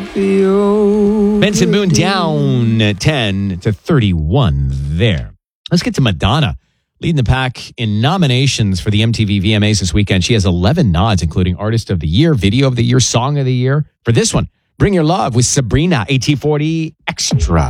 for you. Benson Boone down 10 to 31 there. Let's get to Madonna, leading the pack in nominations for the MTV VMAs this weekend. She has 11 nods, including Artist of the Year, Video of the Year, Song of the Year. For this one, Bring Your Love with Sabrina, AT40 Extra.